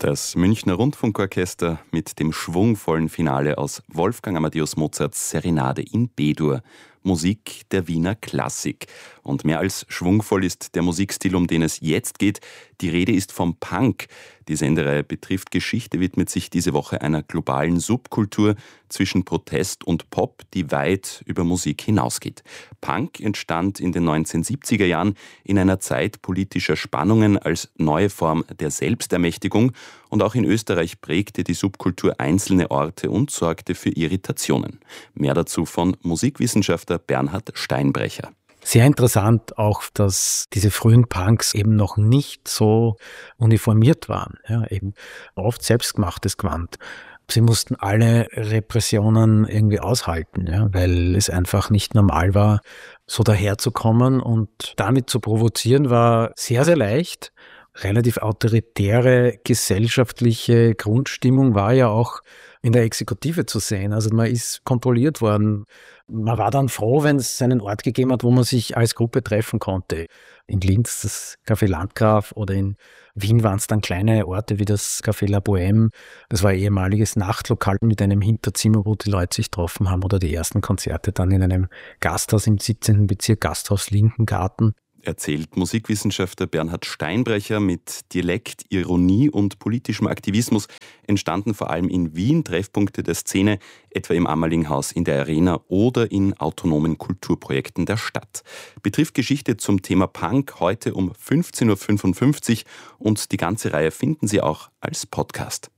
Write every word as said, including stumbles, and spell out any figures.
Das Münchner Rundfunkorchester mit dem schwungvollen Finale aus Wolfgang Amadeus Mozarts Serenade in B-Dur. Musik der Wiener Klassik. Und mehr als schwungvoll ist der Musikstil, um den es jetzt geht. Die Rede ist vom Punk. Die Sendereihe Betrifft Geschichte widmet sich diese Woche einer globalen Subkultur zwischen Protest und Pop, die weit über Musik hinausgeht. Punk entstand in den neunzehnhundertsiebziger Jahren in einer Zeit politischer Spannungen als neue Form der Selbstermächtigung. Und auch in Österreich prägte die Subkultur einzelne Orte und sorgte für Irritationen. Mehr dazu von Musikwissenschaftler Bernhard Steinbrecher. Sehr interessant auch, dass diese frühen Punks eben noch nicht so uniformiert waren, ja, eben oft selbstgemachtes Gewand. Sie mussten alle Repressionen irgendwie aushalten, ja, weil es einfach nicht normal war, so daherzukommen, und damit zu provozieren war sehr, sehr leicht. Relativ autoritäre gesellschaftliche Grundstimmung war ja auch in der Exekutive zu sehen. Also man ist kontrolliert worden. Man war dann froh, wenn es einen Ort gegeben hat, wo man sich als Gruppe treffen konnte. In Linz das Café Landgraf oder in Wien waren es dann kleine Orte wie das Café La Bohème. Das war ein ehemaliges Nachtlokal mit einem Hinterzimmer, wo die Leute sich getroffen haben, oder die ersten Konzerte dann in einem Gasthaus im siebzehnten Bezirk, Gasthaus Lindengarten. Erzählt Musikwissenschaftler Bernhard Steinbrecher. Mit Dialekt, Ironie und politischem Aktivismus entstanden vor allem in Wien Treffpunkte der Szene, etwa im Ammerlinghaus in der Arena oder in autonomen Kulturprojekten der Stadt. Betrifft Geschichte zum Thema Punk heute um fünfzehn Uhr fünfundfünfzig und die ganze Reihe finden Sie auch als Podcast.